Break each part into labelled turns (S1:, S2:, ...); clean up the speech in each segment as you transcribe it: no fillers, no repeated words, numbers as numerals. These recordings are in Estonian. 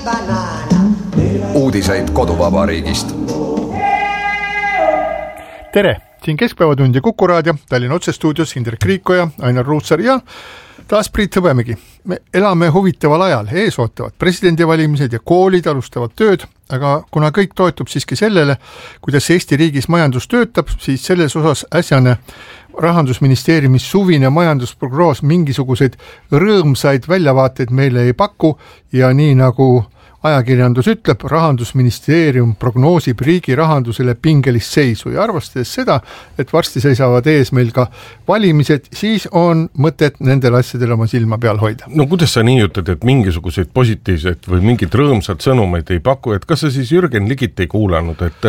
S1: Uudiseid koduvabariigist.
S2: Tere, siin Keskpäevatund ja Kuku Raadio, Tallinna otsestuudios Indrek Riikoja, Ainar Ruussaar ja taas Priit Hõbemägi. Me elame huvitaval ajal, ees ootavad presidendivalimised ja koolid alustavad tööd, aga kuna kõik toetub siiski sellele, kuidas Eesti riigis majandus töötab, siis selles osas äsjane Rahandusministeeriumi suvine majandusprognoos mingisuguseid rõõmsaid väljavaateid meile ei paku ja nii nagu ajakirjandus ütleb, Rahandusministeerium prognoosib riigi rahandusele pingelist seisu ja arvestades seda, et varsti seisavad ees meil ka valimised, siis on mõtet nendel asjadel oma silma peal hoida.
S3: No kuidas sa nii ütled, et mingisuguseid positiivseid või mingid rõõmsad sõnumeid ei paku, et kas sa siis Jürgen Ligit ei kuulanud, et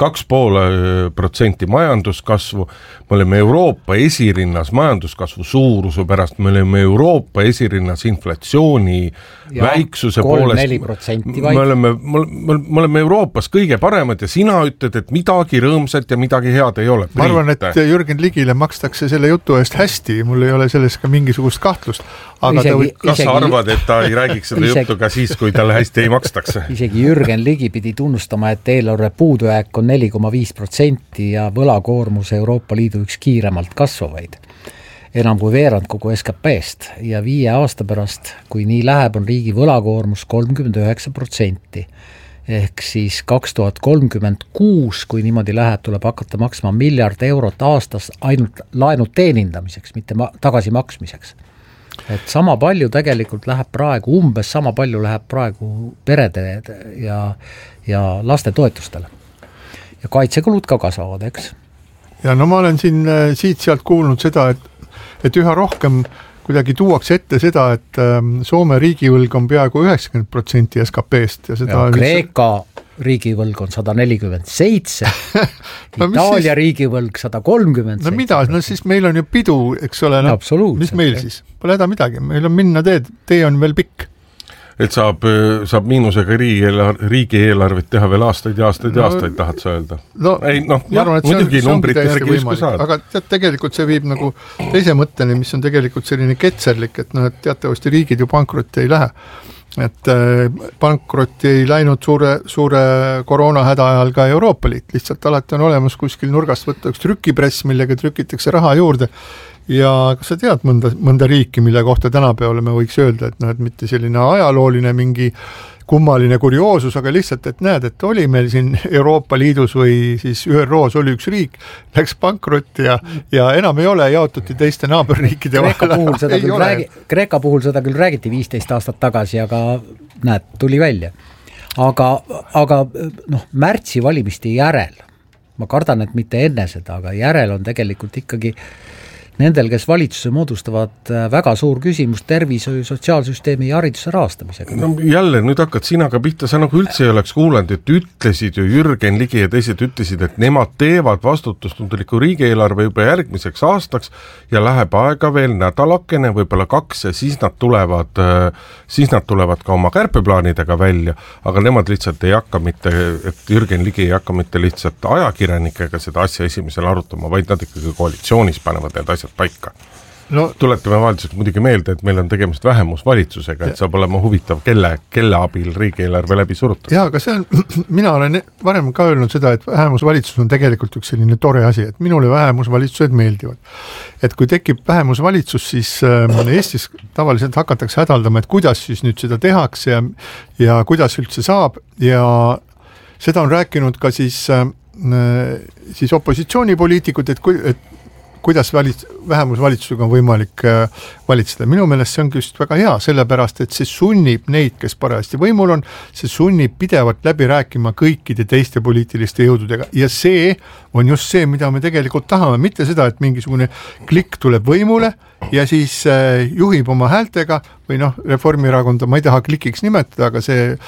S3: 2,5% majanduskasvu, me oleme Euroopa esirinnas majanduskasvu suuruse pärast, me oleme Euroopa esirinnas inflatsiooni ja väiksuse poolest. Me oleme Euroopas kõige paremad ja sina ütled, et midagi rõõmsat ja midagi head ei ole.
S2: Ma arvan, et Jürgen Ligile makstakse selle jutu eest hästi, mul ei ole selles ka mingisugust kahtlust. Aga
S3: kas sa arvad, et ta ei räägiks seda juttu ka siis, kui talle hästi ei makstakse?
S4: Isegi Jürgen Ligi pidi tunnustama, et eelarve puudujääk on 4,5% ja võlakoormus Euroopa Liidu üks kiiremalt kasvavaid. Enam kui veerand kogu SKP-st ja 5 aasta pärast, kui nii läheb, on riigi võlakoormus 39%. Ehk siis 2036, kui niimoodi läheb, tuleb hakata maksma €1 miljard aastas ainult laenud teenindamiseks, mitte tagasi maksmiseks. Et sama palju tegelikult läheb praegu, umbes sama palju läheb praegu perede ja laste toetustele. Ja kaitsekulud ka kasvavad, eks?
S2: Ja no ma olen siin siit-sealt kuulnud seda, et üha rohkem kuidagi tuuakse ette seda, et Soome riigivõlg on peaaegu 90% SKP-st.
S4: Ja Kreeka riigivõlg on 147, Itaalia riigivõlg 130.
S2: No mida, no siis meil on ju pidu, eks ole, no, mis meil siis? Pole häda midagi, meil on minna tee on veel pikk.
S3: Et saab miinusega riigieelarvet teha veel aastaid ja aastaid ja aastaid, tahad sa öelda? Muidugi numbrite järgi jusku saad.
S2: Aga tegelikult see viib nagu teise mõtteni, mis on tegelikult selline ketserlik, et teatavasti riigid ju pankrotti ei lähe. Et pankrotti ei läinud suure koroonahäda ajal ka Euroopa Liit, lihtsalt alati on olemas kuskil nurgast võtta üks trükipress, millega trükitakse raha juurde. Ja kas sa tead mõnda riiki, mille kohta tänapäeval me võiks öelda, et mitte selline ajalooline mingi kummaline kurioosus, aga lihtsalt, et näed, et oli meil siin Euroopa Liidus või siis ÜROs oli üks riik, läks pankrotti ja enam ei ole, jaotuti teiste naaberriikide
S4: Kreeka puhul seda küll räägiti 15 aastat tagasi, aga näed, tuli välja. Aga märtsi valimiste järel, ma kardan, et mitte enne seda, aga järel on tegelikult ikkagi nendel, kes valitsuse moodustavad, väga suur küsimus tervishoiu, sotsiaalsüsteemi ja hariduse rahastamisega.
S3: No jälle, nüüd hakkad sina ka pihta, sa nagu üldse ei oleks kuulanud, et ütlesid ju Jürgen Ligi ja teised ütlesid, et nemad teevad vastutustundliku riigieelarve juba järgmiseks aastaks ja läheb aega veel nädalakene, võib-olla 2 ja siis nad tulevad ka oma kärpeplaanidega välja, aga nemad lihtsalt ei hakka mitte, et Jürgen Ligi ei hakka mitte lihtsalt ajakirjanikega seda asja esimesel arutama, vaid nad ikkagi koalitsioonis panevad need asjad paika. No, tuletame vahelduseks muidugi meelde, et meil on tegemist vähemusvalitsusega, et saab olema huvitav, kelle abil riigieelarve läbi surutada.
S2: Jaa, aga see on, mina olen varem ka öelnud seda, et vähemusvalitsus on tegelikult üks selline tore asi, et minule vähemusvalitsused meeldivad. Et kui tekib vähemusvalitsus, siis Eestis tavaliselt hakatakse hädaldama, et kuidas siis nüüd seda tehakse ja kuidas üldse saab ja seda on rääkinud ka siis opositsioonipoliitikud, et kuidas vähemusvalitsusega on võimalik valitseda. Minu meelest see on just väga hea, sellepärast, et see sunnib neid, kes parajasti võimul on, see sunnib pidevalt läbi rääkima kõikide teiste poliitiliste jõududega ja see on just see, mida me tegelikult tahame, mitte seda, et mingisugune klikk tuleb võimule ja siis juhib oma häältega või Reformierakonda ma ei taha klikiks nimetada, aga see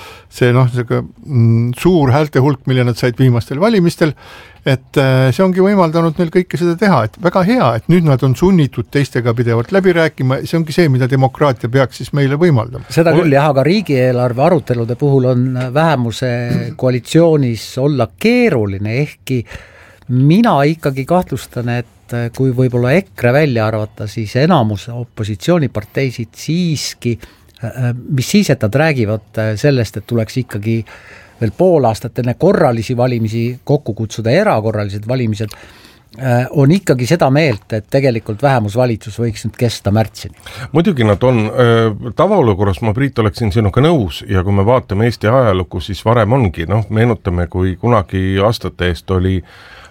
S2: suur häälte hulk, mille nad said viimastel valimistel, et see ongi võimaldanud neil kõike seda teha, et väga hea, et nüüd nad on sunnitud teistega pidevalt läbi rääkima, see ongi see, mida demokraatia peaks siis meile võimaldama.
S4: Seda küll jah, aga riigieelarve arutelude puhul on vähemuse koalitsioonis olla keeruline, ehkki mina ikkagi kahtlustan, et kui võib-olla EKRE välja arvata, siis enamus opositsiooniparteisid siiski mis siis, et nad räägivad sellest, et tuleks ikkagi veel pool aastat enne korralisi valimisi kokku kutsuda erakorralised valimised, on ikkagi seda meelt, et tegelikult vähemusvalitsus võiks nüüd kesta märtsini.
S3: Muidugi nad on, tavaolukorras ma Priit oleksin sinuga nõus ja kui me vaatame Eesti ajalukku, siis varem ongi, meenutame, kui kunagi aastate eest oli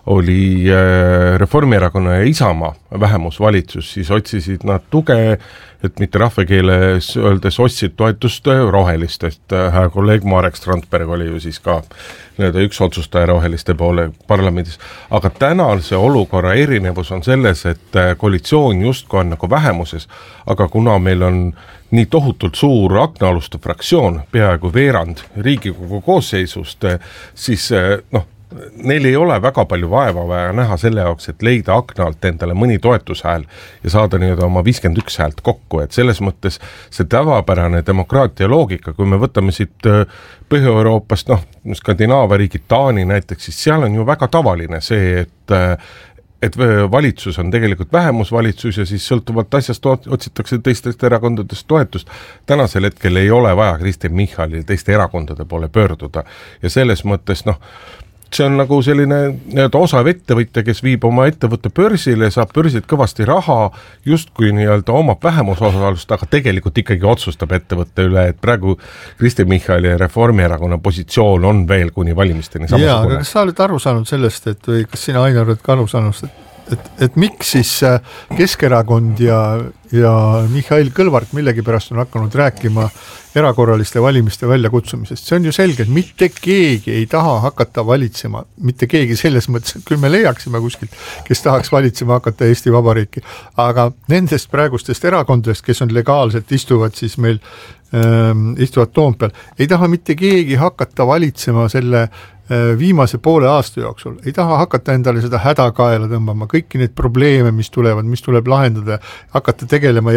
S3: Reformierakonna ja Isamaa vähemusvalitsus, siis otsisid nad tuge, et mitte rahvakeeles öeldes ostsid toetust rohelistest. Hää kolleeg Marek Strandberg oli ju siis ka üks otsustaja roheliste poole parlamendis. Aga täna see olukorra erinevus on selles, et koalitsioon justko on nagu vähemuses, aga kuna meil on nii tohutult suur aknaaluste fraktsioon, peaaegu veerand Riigikogu koosseisust, siis neil ei ole väga palju vaeva vaja näha selle jaoks, et leida akna alt endale mõni toetushääl ja saada nii-öelda oma 51 häält kokku, et selles mõttes see tavapärane demokraatia loogika, kui me võtame siit Põhja-Euroopast, Skandinaavia riigid, Taani näiteks, siis seal on ju väga tavaline see, et valitsus on tegelikult vähemusvalitsus ja siis sõltuvalt asjast otsitakse teistest erakondadest toetust. Tänasel hetkel ei ole vaja Kristen Michalil teiste erakondade poole pöörduda ja selles mõttes see on nagu selline osav ettevõtja, kes viib oma ettevõtte börsile, saab börsilt kõvasti raha, justkui nii-öelda omab vähemusosalust, aga tegelikult ikkagi otsustab ettevõtte üle, et praegu Kristen Michali ja Reformierakonna positsioon on veel kuni valimisteni samasugune.
S2: Jaa, aga kas sa oled aru saanud sellest, või kas sina, Ainar, oled ka aru saanud, et miks siis Keskerakond ja Mihhail Kõlvart millegipärast on hakanud rääkima erakorraliste valimiste väljakutsumisest. See on ju selge, et mitte keegi ei taha hakata valitsema, mitte keegi selles mõttes, et küll me leiaksime kuskilt, kes tahaks valitsema hakata Eesti Vabariiki, aga nendest praegustest erakondadest, kes on legaalselt istuvad siis meil istuvad Toompeal, ei taha mitte keegi hakata valitsema selle viimase poole aasta jooksul, ei taha hakata endale seda hädakaela tõmbama, kõiki neid probleeme, mis tuleb lahendada, hakata tegelema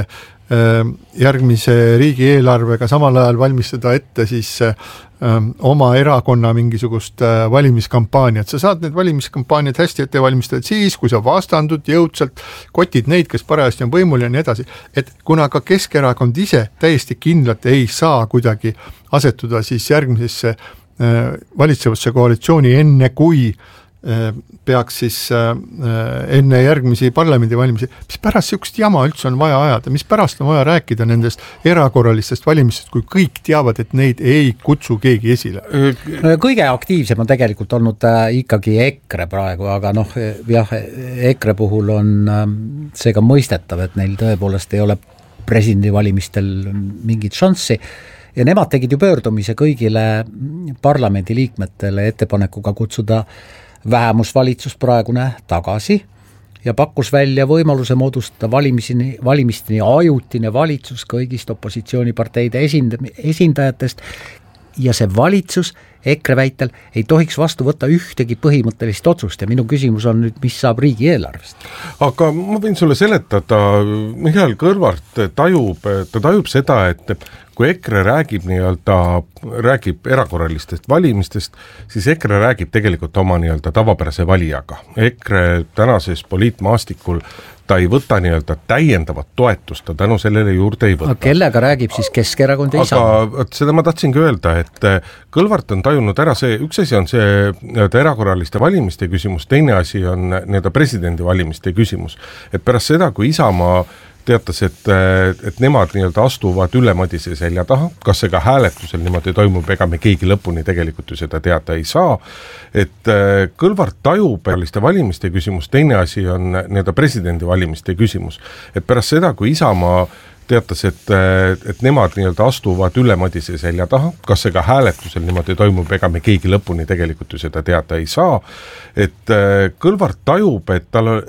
S2: järgmise riigieelarvega, samal ajal valmistada ette siis oma erakonna mingisugust valimiskampaaniat. Sa saad need valimiskampaaniad hästi ette valmistada siis, kui sa vastandud jõudsalt, kotid neid, kes parajasti on võimul ja nii edasi. Et kuna ka Keskerakond ise täiesti kindlalt ei saa kuidagi asetuda siis järgmisesse valitsevasse koalitsiooni enne kui peaks siis enne järgmisi parlamendivalimisi, mis pärast sihukest jama üldse on vaja ajada, mis pärast on vaja rääkida nendest erakorralistest valimistest, kui kõik teavad, et neid ei kutsu keegi esile.
S4: Kõige aktiivsem on tegelikult olnud ikkagi EKRE praegu, aga EKRE puhul on see ka mõistetav, et neil tõepoolest ei ole presidendivalimistel mingit šanssi. Ja nemad tegid ju pöördumise kõigile parlamendiliikmetele ettepanekuga kutsuda vähemusvalitsus praegune tagasi ja pakkus välja võimaluse moodustada valimisteni ajutine valitsus kõigist opositsiooniparteide esindajatest ja see valitsus EKRE väitel ei tohiks vastu võtta ühtegi põhimõttelist otsust ja minu küsimus on nüüd, mis saab riigieelarvest? Aga
S3: ma võin sulle seletada, Mihhail Kõlvart tajub seda, et kui EKRE räägib erakorralistest valimistest, siis EKRE räägib tegelikult oma nii-öelda tavapärase valijaga. EKRE tänases poliitmaastikul ta ei võta nii-öelda täiendavat toetust, ta tänu sellele juurde ei võta. Kellega räägib siis Keskerakond ja Isamaa? Aga seda ma tahtsingi öelda, et Kõlvart on tajunud ära see, üks asi on see nii-öelda erakorraliste valimiste küsimus, teine asi on nii-öelda presidendivalimiste küsimus. Et pärast seda, kui Isamaa teatas, et nemad nii-öelda astuvad Ülle Madise selja taha, kas see ka hääletusel niimoodi toimub, ega me keegi lõpuni tegelikult ju seda teada ei saa, et Kõlvart tajub erakorraliste valimiste küsimus, teine asi on nii-öelda presidendivalimiste küsimus, et pärast seda, kui Isamaa teatas, et nemad nii-öelda astuvad Ülle Madise selja taha, kas see ka hääletusel niimoodi toimub, ega me keegi lõpuni tegelikult ju seda teada ei saa, et Kõlvart tajub, et tal